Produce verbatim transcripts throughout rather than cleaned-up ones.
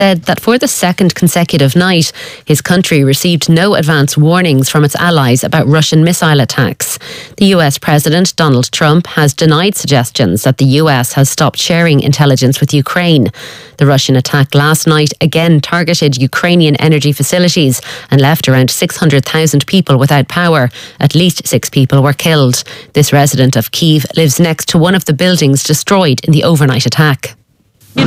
said that for the second consecutive night, his country received no advance warnings from its allies about Russian missile attacks. The U S President Donald Trump has denied suggestions that the U S has stopped sharing intelligence with Ukraine. The Russian attack last night again targeted Ukrainian energy facilities and left around six hundred thousand people without power. At least six people were killed. This resident of Kyiv lives next to one of the buildings destroyed in the overnight attack. From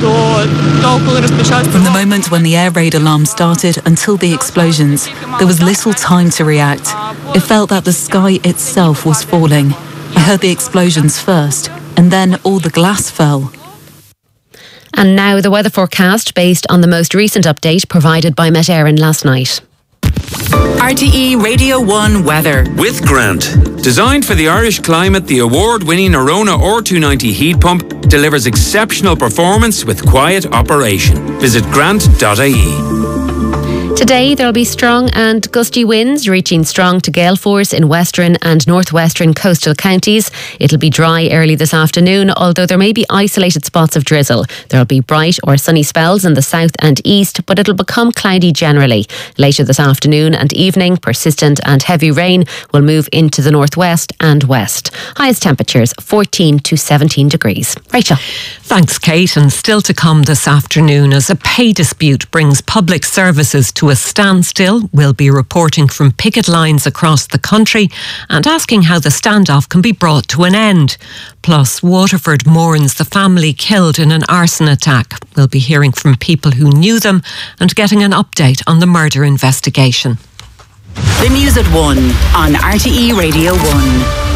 the moment when the air raid alarm started until the explosions, there was little time to react. It felt that the sky itself was falling. I heard the explosions first, and then all the glass fell. And now the weather forecast based on the most recent update provided by Met Éireann last night. R T E Radio one weather. With Grant. Designed for the Irish climate, the award-winning Arona R two ninety heat pump delivers exceptional performance with quiet operation. Visit grant dot I E. Today there will be strong and gusty winds reaching strong to gale force in western and northwestern coastal counties. It'll be dry early this afternoon, although there may be isolated spots of drizzle. There will be bright or sunny spells in the south and east, but it'll become cloudy generally. Later this afternoon and evening, persistent and heavy rain will move into the northwest and west. Highest temperatures fourteen to seventeen degrees. Rachel. Thanks, Kate. And still to come this afternoon, as a pay dispute brings public services to a standstill, we'll be reporting from picket lines across the country and asking how the standoff can be brought to an end. Plus, Waterford mourns the family killed in an arson attack. We'll be hearing from people who knew them and getting an update on the murder investigation. The News at one on R T E Radio one.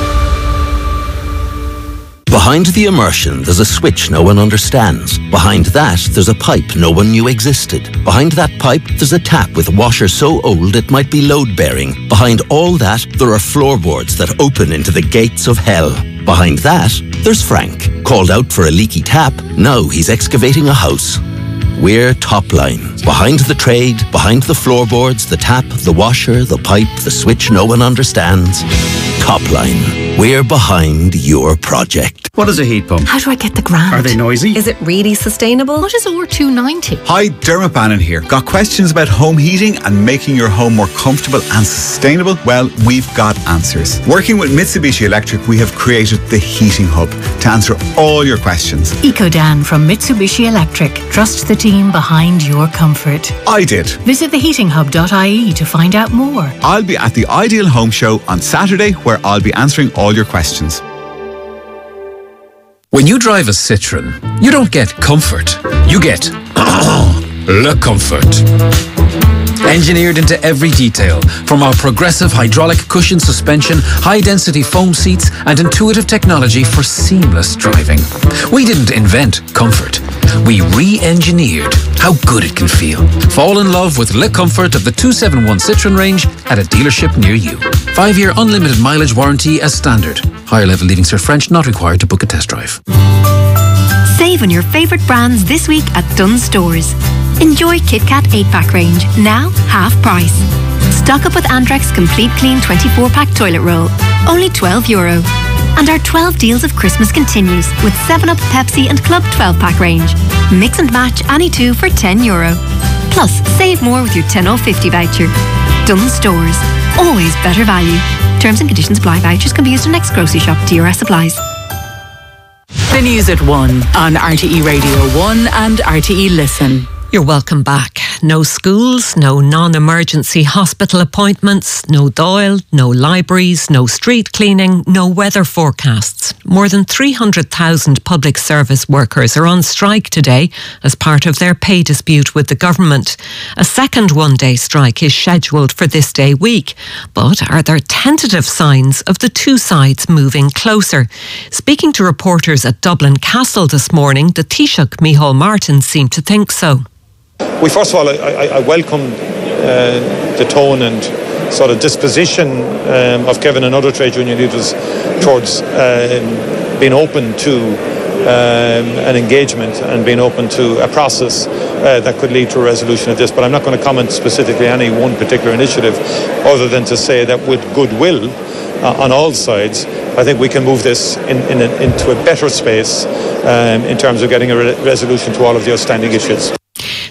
Behind the immersion, there's a switch no one understands. Behind that, there's a pipe no one knew existed. Behind that pipe, there's a tap with washer so old it might be load-bearing. Behind all that, there are floorboards that open into the gates of hell. Behind that, there's Frank. Called out for a leaky tap, now he's excavating a house. We're Topline. Behind the trade, behind the floorboards, the tap, the washer, the pipe, the switch no one understands. Topline. We're behind your project. What is a heat pump? How do I get the grant? Are they noisy? Is it really sustainable? What is R two ninety? Hi, Dermot Bannon here. Got questions about home heating and making your home more comfortable and sustainable? Well, we've got answers. Working with Mitsubishi Electric, we have created the Heating Hub to answer all your questions. EcoDan from Mitsubishi Electric. Trust the team behind your comfort. I did. Visit the heating hub dot I E to find out more. I'll be at the Ideal Home Show on Saturday, where I'll be answering all your questions. When you drive a Citroën, you don't get comfort. You get Le Comfort. Engineered into every detail, from our progressive hydraulic cushion suspension, high-density foam seats, and intuitive technology for seamless driving. We didn't invent comfort. We re-engineered how good it can feel. Fall in love with Le Comfort of the two seventy-one Citroën range at a dealership near you. Five-year unlimited mileage warranty as standard. Higher level Leaving Cert French not required to book a test drive. Save on your favourite brands this week at Dunnes Stores. Enjoy KitKat eight pack range, now half price. Stock up with Andrex Complete Clean twenty-four pack toilet roll, only twelve euro. And our twelve deals of Christmas continues with seven up, Pepsi and Club twelve pack range. Mix and match any two for ten euro. Plus, save more with your ten oh fifty voucher. Dunnes Stores, always better value. Terms and conditions apply. Vouchers can be used in next grocery shop. T R S applies. The News at one on R T E Radio one and R T E Listen. You're welcome back. No schools, no non-emergency hospital appointments, no Dáil, no libraries, no street cleaning, no weather forecasts. More than three hundred thousand public service workers are on strike today as part of their pay dispute with the government. A second one-day strike is scheduled for this day week. But are there tentative signs of the two sides moving closer? Speaking to reporters at Dublin Castle this morning, the Taoiseach Micheál Martin seemed to think so. Well, first of all, I, I, I welcome uh, the tone and sort of disposition um, of Kevin and other trade union leaders towards um, being open to um, an engagement and being open to a process uh, that could lead to a resolution of this. But I'm not going to comment specifically on any one particular initiative, other than to say that with goodwill uh, on all sides, I think we can move this in, in a, into a better space um, in terms of getting a re- resolution to all of the outstanding issues.